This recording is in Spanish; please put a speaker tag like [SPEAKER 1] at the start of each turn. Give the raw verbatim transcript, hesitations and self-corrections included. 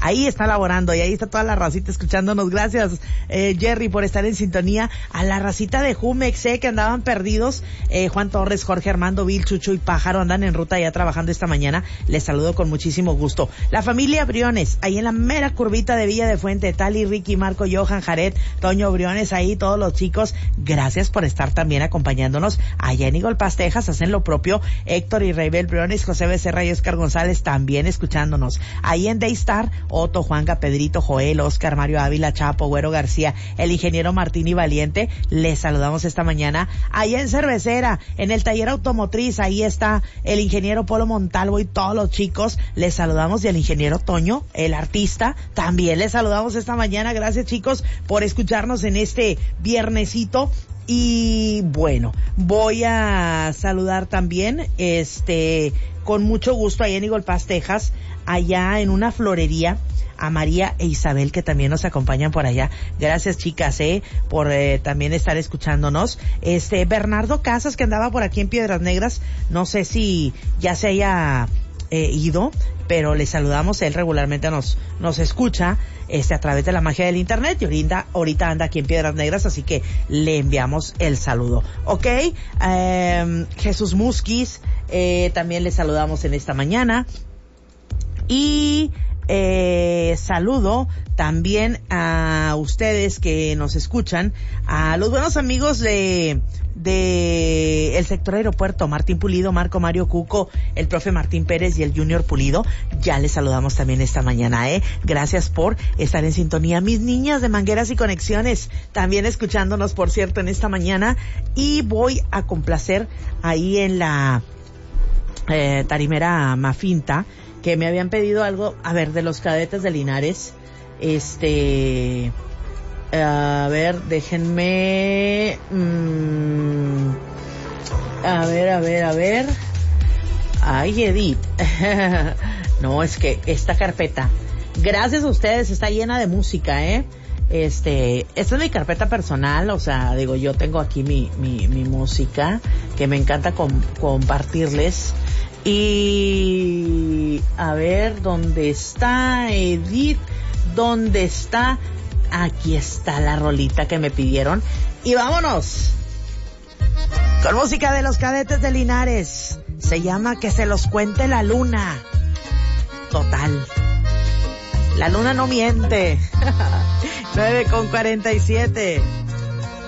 [SPEAKER 1] ahí está laborando y ahí está toda la racita escuchándonos. Gracias, eh, Jerry, por estar en sintonía. A la racita de Jumex, eh, que andaban perdidos, eh, Juan Torres, Jorge Armando, Vil, Chucho y Pájaro andan en ruta ya trabajando esta mañana. Les saludo con muchísimo gusto. La familia Briones, ahí en la mera curvita de Villa de Fuente, Tali, Ricky, Marco, Johan, Jared, Toño Briones, ahí todos los chicos, gracias por estar también acompañándonos. Allá en Eagle Pass, Texas, hacen lo propio Héctor y Raibel Briones, José Becerra y Oscar González también escuchándonos. Ahí en Daystar, Otto, Juanca, Pedrito, Joel, Oscar, Mario Ávila, Chapo, Güero García, el ingeniero Martín y Valiente, les saludamos esta mañana. Allá en Cervecera, en el taller automotriz, ahí está el ingeniero Polo Montalvo y todos los chicos, les saludamos. Y el ingeniero Toño, el artista, también les saludamos esta mañana. Gracias, chicos, por escucharnos en este viernesito. Y bueno, voy a saludar también, este, con mucho gusto allá en Eagle Pass, Texas, allá en una florería, a María e Isabel, que también nos acompañan por allá. Gracias, chicas, eh, por eh, también estar escuchándonos. Este, Bernardo Casas, que andaba por aquí en Piedras Negras, no sé si ya se haya eh, ido, pero le saludamos. Él regularmente nos nos escucha este a través de la magia del internet y ahorita, ahorita anda aquí en Piedras Negras, así que le enviamos el saludo. Ok, eh, Jesús Musquis, eh, también le saludamos en esta mañana. Y eh, saludo también a ustedes que nos escuchan, a los buenos amigos de de el sector aeropuerto, Martín Pulido, Marco Mario Cuco, el profe Martín Pérez y el Junior Pulido. Ya les saludamos también esta mañana, eh. Gracias por estar en sintonía. Mis niñas de Mangueras y Conexiones, también escuchándonos, por cierto, en esta mañana. Y voy a complacer ahí en la eh, tarimera Mafinta, que me habían pedido algo, a ver, de los Cadetes de Linares. Este... A ver, déjenme... Mmm, a ver, a ver, a ver... Ay, Edith. No, es que esta carpeta, gracias a ustedes, está llena de música, ¿eh? Este, esta es mi carpeta personal, o sea, digo, yo tengo aquí mi, mi, mi música, que me encanta com- compartirles. Y... a ver, ¿dónde está Edith? ¿Dónde está? Aquí está la rolita que me pidieron. Y vámonos con música de los Cadetes de Linares. Se llama Que se los cuente la luna. Total, la luna no miente. nueve con cuarenta y siete.